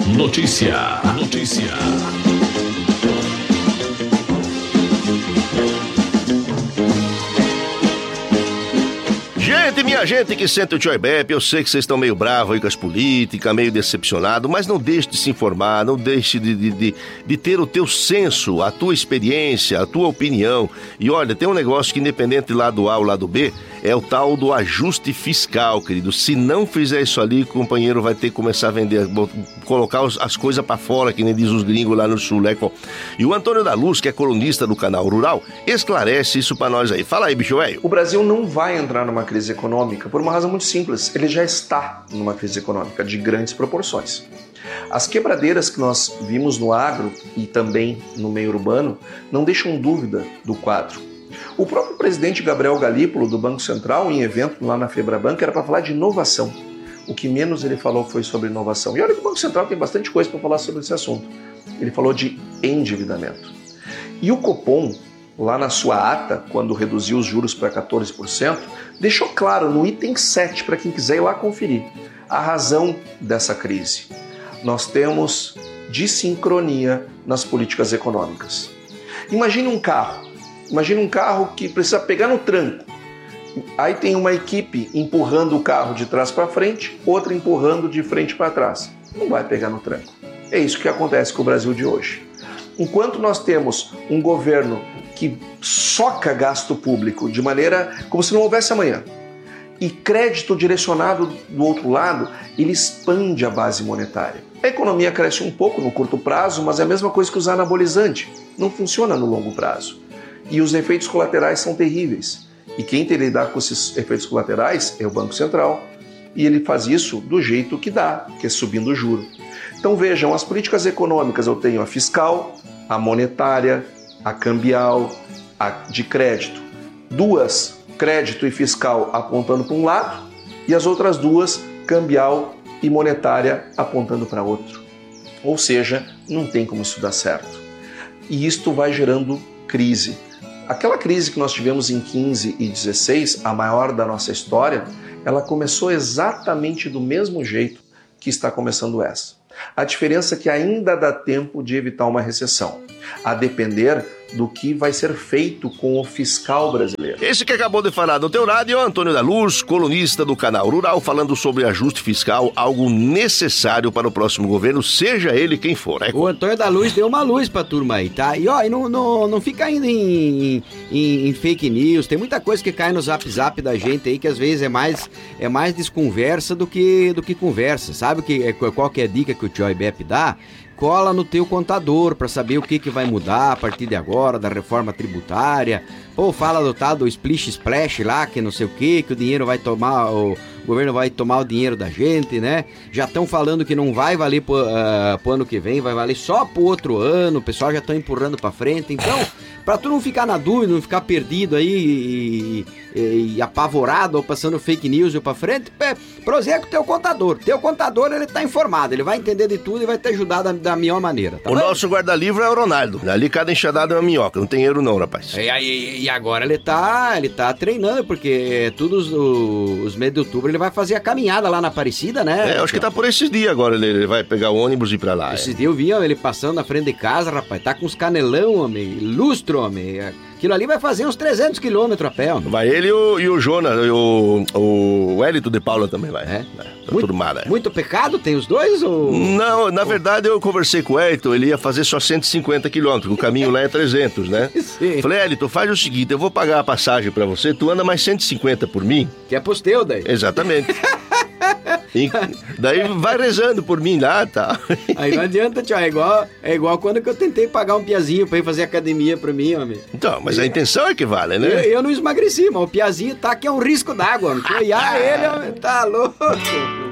Notícia. Minha gente que sente o Joy Bep, eu sei que vocês estão meio bravos aí com as políticas, meio decepcionados, mas não deixe de se informar, não deixe de ter o teu senso, a tua experiência, a tua opinião. E olha, tem um negócio que independente do lado A ou lado B, é o tal do ajuste fiscal, querido. Se não fizer isso ali, o companheiro vai ter que começar a vender, colocar as coisas pra fora, que nem diz os gringos lá no sul, né? E o Antônio da Luz, que é colunista do Canal Rural, esclarece isso pra nós aí. Fala aí, bicho velho. O Brasil não vai entrar numa crise econômica por uma razão muito simples. Ele já está numa crise econômica de grandes proporções. As quebradeiras que nós vimos no agro e também no meio urbano não deixam dúvida do quadro. O próprio presidente Gabriel Galípolo, do Banco Central, em evento lá na Febraban, era para falar de inovação. O que menos ele falou foi sobre inovação. E olha que o Banco Central tem bastante coisa para falar sobre esse assunto. Ele falou de endividamento. E o Copom, lá na sua ata, quando reduziu os juros para 14%, deixou claro no item 7, para quem quiser ir lá conferir, a razão dessa crise. Nós temos dissincronia nas políticas econômicas. Imagine um carro que precisa pegar no tranco. Aí tem uma equipe empurrando o carro de trás para frente, outra empurrando de frente para trás. Não vai pegar no tranco. É isso que acontece com o Brasil de hoje. Enquanto nós temos um governo que soca gasto público de maneira como se não houvesse amanhã, e crédito direcionado do outro lado, ele expande a base monetária. A economia cresce um pouco no curto prazo, mas é a mesma coisa que usar anabolizante. Não funciona no longo prazo. E os efeitos colaterais são terríveis. E quem tem que lidar com esses efeitos colaterais é o Banco Central. E ele faz isso do jeito que dá, que é subindo o juro. Então vejam, as políticas econômicas eu tenho a fiscal, a monetária, a cambial, a de crédito. Duas, crédito e fiscal, apontando para um lado, e as outras duas, cambial e monetária, apontando para outro. Ou seja, não tem como isso dar certo. E isto vai gerando crise. Aquela crise que nós tivemos em 15 e 16, a maior da nossa história, ela começou exatamente do mesmo jeito que está começando essa. A diferença é que ainda dá tempo de evitar uma recessão, a depender do que vai ser feito com o fiscal brasileiro. Esse que acabou de falar no teu rádio é o Antônio da Luz, colunista do Canal Rural, falando sobre ajuste fiscal, algo necessário para o próximo governo, seja ele quem for. O Antônio da Luz deu uma luz pra turma aí, tá? E ó, não fica indo em fake news, tem muita coisa que cai no zap da gente aí, que às vezes é mais desconversa do que conversa. Sabe qual que é a dica que o Joy Bep dá? Cola no teu contador para saber o que vai mudar a partir de agora, da reforma tributária. Pô, fala do tal do Splish Splash lá, que não sei o que o dinheiro vai tomar, o governo vai tomar o dinheiro da gente, né? Já estão falando que não vai valer pro ano que vem, vai valer só pro outro ano, o pessoal já está empurrando para frente. Então, para tu não ficar na dúvida, não ficar perdido aí e apavorado ou passando fake news ou para frente, prosegue com o teu contador. Teu contador, ele tá informado, ele vai entender de tudo e vai te ajudar da melhor maneira. Tá o nosso guarda-livro é o Ronaldo. Ali cada enxadada é uma minhoca, não tem erro não, rapaz. E agora ele tá treinando, porque todos os meses de outubro ele vai fazer a caminhada lá na Aparecida, né? Acho que tá por esses dias agora, ele vai pegar o ônibus e ir pra lá. Esses dias eu vi ele passando na frente de casa, rapaz, tá com uns canelão, homem, lustro, homem. Aquilo ali vai fazer uns 300 quilômetros a pé, homem. Vai ele e o Jonas, o Wellington de Paula também vai. Muito pecado tem os dois? Ou... Não, na verdade eu conversei com o Wellington, ele ia fazer só 150 quilômetros, o caminho lá é 300, né? Sim. Falei, Wellington, faz o seguinte, eu vou pagar a passagem pra você, tu anda mais 150 por mim. Que é pros teus daí. Exatamente. E daí vai rezando por mim lá, tá? Aí não adianta, tio, é igual quando que eu tentei pagar um piazinho pra ir fazer academia pra mim, homem. Então, mas a intenção é que vale, né? Eu não emagreci, mas o piazinho tá que é um risco d'água, homem. Ele, homem, tá louco.